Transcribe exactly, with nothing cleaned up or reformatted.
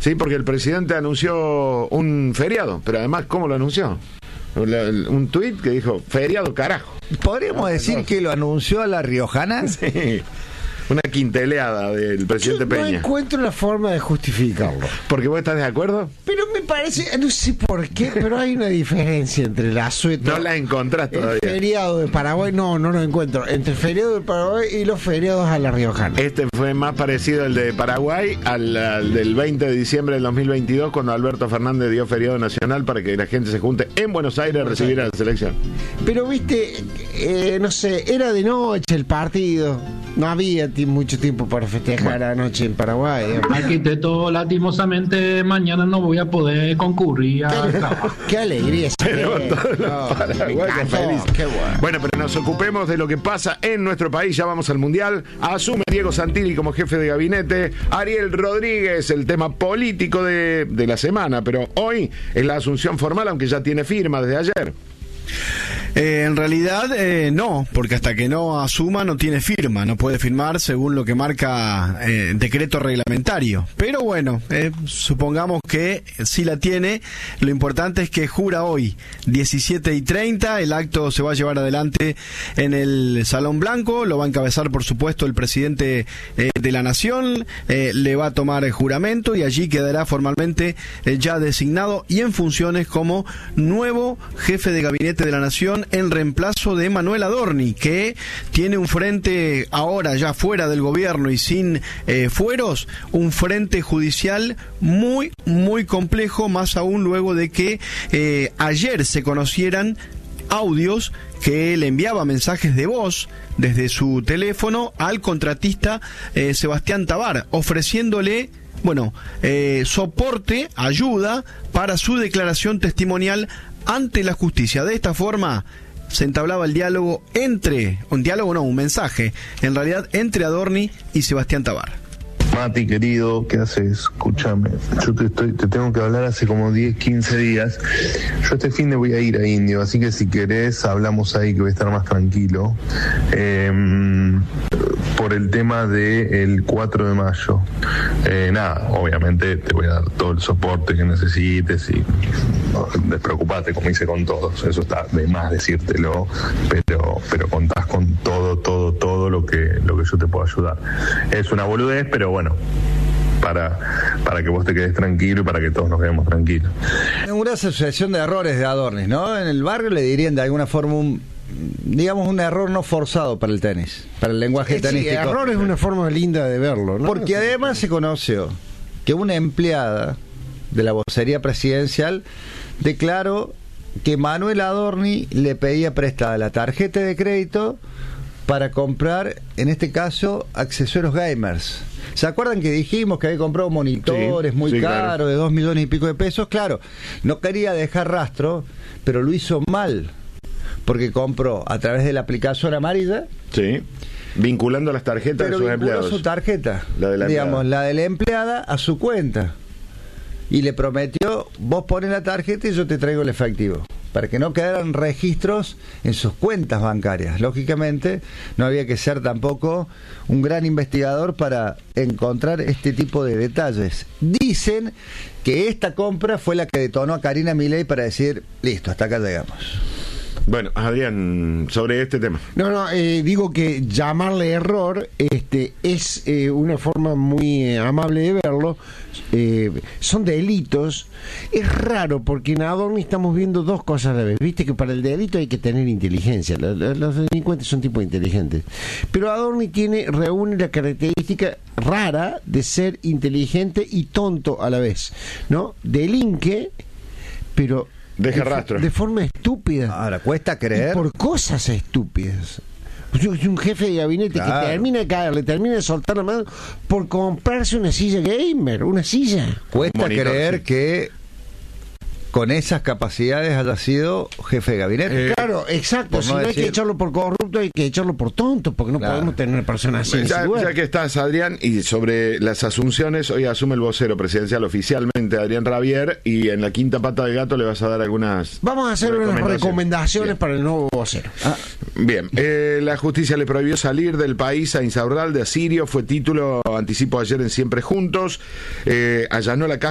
Sí, porque el presidente anunció un feriado, pero además, ¿cómo lo anunció? Un tuit que dijo, feriado carajo. ¿Podríamos decir no. que lo anunció a la riojana? Sí. Una quinteleada del presidente Yo Peña. No encuentro la forma de justificarlo. ¿Porque vos estás de acuerdo? Pero me parece, no sé por qué, pero hay una diferencia entre el asueto. No la encontrás todavía. El feriado de Paraguay, no, no lo encuentro. Entre el feriado de Paraguay y los feriados a la riojana. Este fue más parecido al de Paraguay al, al del veinte de diciembre del dos mil veintidós, cuando Alberto Fernández dio feriado nacional para que la gente se junte en Buenos Aires a recibir a la selección. Pero viste, eh, no sé, era de noche el partido. No había mucho tiempo para festejar bueno. anoche en Paraguay. Arquitecto, lastimosamente mañana no voy a poder concurrir a qué, qué alegría. Pero todos los paraguayos felices. Qué bueno. Bueno, pero nos ocupemos de lo que pasa en nuestro país. Ya vamos al Mundial. Asume Diego Santilli como jefe de gabinete. Ariel Rodríguez, el tema político de, de la semana. Pero hoy es la asunción formal, aunque ya tiene firma desde ayer. Eh, en realidad eh, no, porque hasta que no asuma no tiene firma, no puede firmar según lo que marca eh, decreto reglamentario. Pero bueno, eh, supongamos que sí la tiene. Lo importante es que jura hoy, diecisiete y treinta, el acto se va a llevar adelante en el Salón Blanco, lo va a encabezar por supuesto el presidente eh, de la Nación, eh, le va a tomar el juramento y allí quedará formalmente eh, ya designado y en funciones como nuevo jefe de gabinete de la Nación, en reemplazo de Manuel Adorni, que tiene un frente ahora ya fuera del gobierno y sin eh, fueros, un frente judicial muy, muy complejo, más aún luego de que eh, ayer se conocieran audios que le enviaba mensajes de voz desde su teléfono al contratista eh, Sebastián Tabar, ofreciéndole bueno, eh, soporte, ayuda para su declaración testimonial ante la justicia. De esta forma se entablaba el diálogo entre, un diálogo no, un mensaje, en realidad entre Adorni y Sebastián Tabar. Mati, querido, ¿qué haces? Escúchame, yo te, estoy, te tengo que hablar hace como diez, quince días. Yo este fin de voy a ir a Indio, así que si querés hablamos ahí, que voy a estar más tranquilo. Eh, por el tema del cuatro de mayo. Eh, nada, obviamente te voy a dar todo el soporte que necesites y no, despreocupate, como hice con todos. Eso está de más decírtelo, pero, pero contás con todo, todo, todo lo que, lo que yo te puedo ayudar. Es una boludez, pero bueno, para, para que vos te quedes tranquilo y para que todos nos quedemos tranquilos. Una asociación de errores de Adorni, ¿no? En el barrio le dirían de alguna forma un, digamos, un error no forzado para el tenis, para el lenguaje sí, tenístico. Sí, error es una forma linda de verlo, ¿no? Porque además se conoció que una empleada de la vocería presidencial declaró que Manuel Adorni le pedía prestada la tarjeta de crédito para comprar, en este caso, accesorios gamers. ¿Se acuerdan que dijimos que había comprado monitores sí, muy sí, caros, claro. de dos millones y pico de pesos? Claro, no quería dejar rastro, pero lo hizo mal, porque compró a través de la aplicación amarilla. Sí, vinculando las tarjetas pero de sus empleados. su tarjeta, la de la digamos, empleada. la de la empleada a su cuenta. Y le prometió, vos pones la tarjeta y yo te traigo el efectivo, para que no quedaran registros en sus cuentas bancarias. Lógicamente, no había que ser tampoco un gran investigador para encontrar este tipo de detalles. Dicen que esta compra fue la que detonó a Karina Milei para decir, listo, hasta acá llegamos. Bueno, Adrián, sobre este tema. No, no, eh, digo que llamarle error este, es eh, una forma muy eh, amable de verlo. Eh, son delitos. Es raro porque en Adorni estamos viendo dos cosas a la vez. Viste que para el delito hay que tener inteligencia. Los, los delincuentes son tipos inteligentes. Pero Adorni tiene, reúne la característica rara de ser inteligente y tonto a la vez, ¿no? Delinque, pero deja de, rastro. De forma estúpida. Ahora, cuesta creer. Y por cosas estúpidas. Un jefe de gabinete claro. que termina de caer, le termina de soltar la mano por comprarse una silla gamer, una silla. Cuesta Monitor, creer sí. que con esas capacidades haya sido jefe de gabinete. Eh, claro, exacto. Si no, no decir... hay que echarlo por corrupto, hay que echarlo por tonto, porque no claro. podemos tener personas así. Ya, ya que estás, Adrián, y sobre las asunciones, hoy asume el vocero presidencial oficialmente, Adrián Rabier, y en la quinta pata del gato le vas a dar algunas... Vamos a hacer recomendaciones. unas recomendaciones bien. para el nuevo vocero. Ah. Bien, eh, la justicia le prohibió salir del país a Insaurralde, a Sirio, fue título, anticipo ayer en Siempre Juntos, eh, allanó la casa